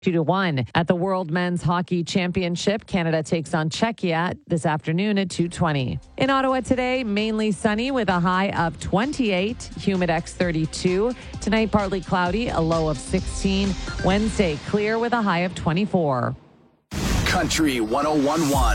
2-1. At the World Men's Hockey Championship, Canada takes on Czechia this afternoon at 2:20. In Ottawa today, mainly sunny with a high of 28, humid X32. Tonight, partly cloudy, a low of 16. Wednesday, clear with a high of 24. Country 101.1.